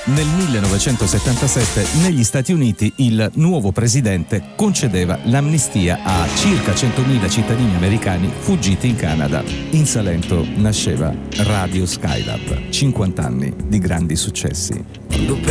Nel 1977 negli Stati Uniti il nuovo presidente concedeva l'amnistia a circa 100.000 cittadini americani fuggiti in Canada. In Salento nasceva Radio Skylab, 50 anni di grandi successi. Quando